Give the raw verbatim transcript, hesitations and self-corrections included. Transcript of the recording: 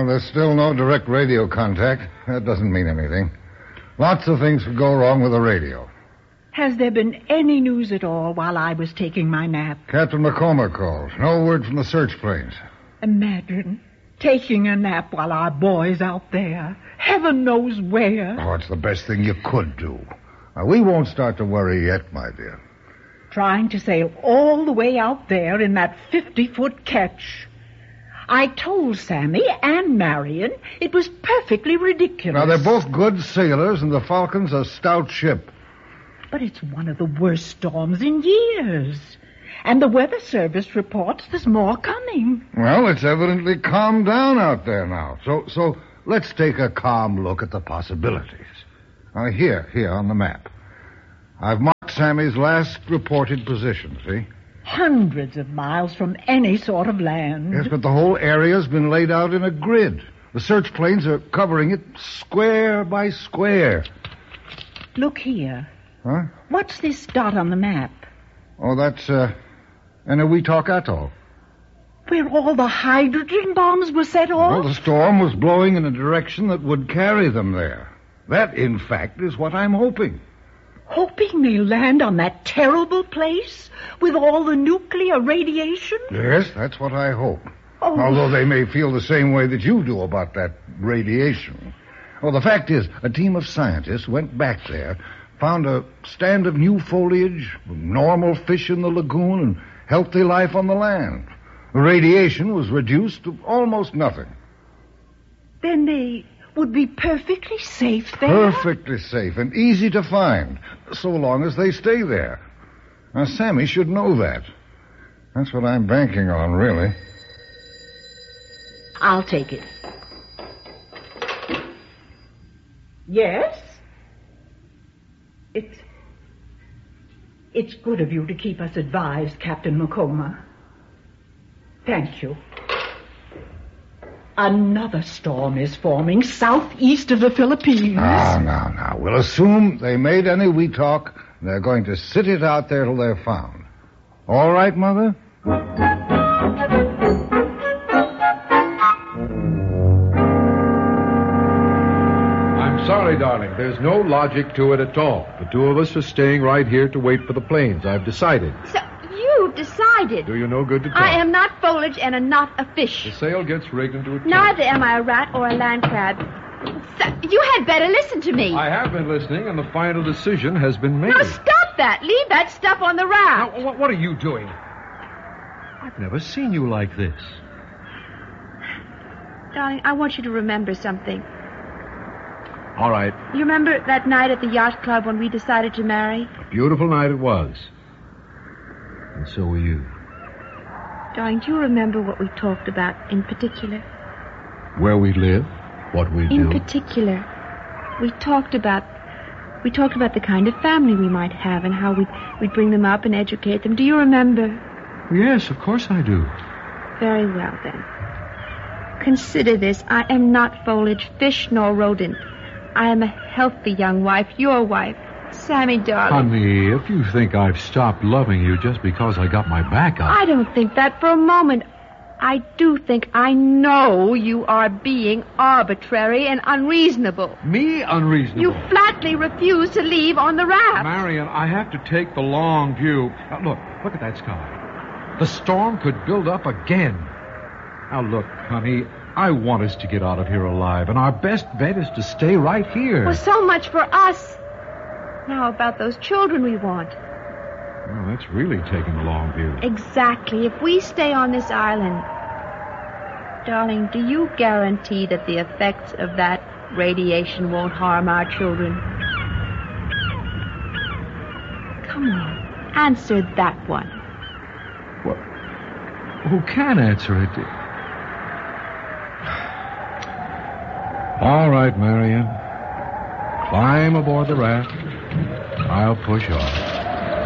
Well, there's still no direct radio contact. That doesn't mean anything. Lots of things could go wrong with the radio. Has there been any news at all while I was taking my nap? Captain McComa called. No word from the search planes. Imagine taking a nap while our boy's out there. Heaven knows where. Oh, it's the best thing you could do. Now, we won't start to worry yet, my dear. Trying to sail all the way out there in that fifty-foot ketch. I told Sammy and Marion it was perfectly ridiculous. Now, they're both good sailors, and the Falcon's a stout ship. But it's one of the worst storms in years. And the Weather Service reports there's more coming. Well, it's evidently calmed down out there now. So, so let's take a calm look at the possibilities. Now, here, here on the map. I've marked Sammy's last reported position, see? Hundreds of miles from any sort of land. Yes, but the whole area's been laid out in a grid. The search planes are covering it square by square. Look here. Huh? What's this dot on the map? Oh, that's, uh, Eniwetok Atoll. Where all the hydrogen bombs were set off? Well, the storm was blowing in a direction that would carry them there. That, in fact, is what I'm hoping. Hoping they land on that terrible place with all the nuclear radiation? Yes, that's what I hope. Oh. Although they may feel the same way that you do about that radiation. Well, the fact is, a team of scientists went back there, found a stand of new foliage, normal fish in the lagoon, and healthy life on the land. The radiation was reduced to almost nothing. Then they would be perfectly safe there? Perfectly safe and easy to find, so long as they stay there. Now, Sammy should know that. That's what I'm banking on, really. I'll take it. Yes? It's... It's good of you to keep us advised, Captain McComa. Thank you. Another storm is forming southeast of the Philippines. Now, now, now. We'll assume they made Eniwetok. They're going to sit it out there till they're found. All right, Mother? I'm sorry, darling. There's no logic to it at all. The two of us are staying right here to wait for the planes. I've decided. So you've decided. Do you no good to talk? I am not foliage and am not a fish. The sail gets rigged into a tail. Neither am I a rat or a land crab. So, you had better listen to me. I have been listening, and the final decision has been made. Now stop that. Leave that stuff on the raft. Now, what are you doing? I've never seen you like this. Darling, I want you to remember something. All right. You remember that night at the yacht club when we decided to marry? A beautiful night it was. And so were you. Darling, do you remember what we talked about in particular? Where we live, what we do. In particular, we talked about we talked about the kind of family we might have and how we'd, we'd bring them up and educate them. Do you remember? Yes, of course I do. Very well, then. Consider this. I am not foliage, fish, nor rodent. I am a healthy young wife, your wife. Sammy, darling. Honey, if you think I've stopped loving you just because I got my back up... I don't think that for a moment. I do think I know you are being arbitrary and unreasonable. Me unreasonable? You flatly refuse to leave on the raft. Marion, I have to take the long view. Now, look, look at that sky. The storm could build up again. Now, look, honey, I want us to get out of here alive, and our best bet is to stay right here. Well, so much for us. Now about those children we want. Well, that's really taking the long view. Exactly. If we stay on this island... Darling, do you guarantee that the effects of that radiation won't harm our children? Come on. Answer that one. Well, who can answer it? All right, Marion. Climb aboard the raft. I'll push off.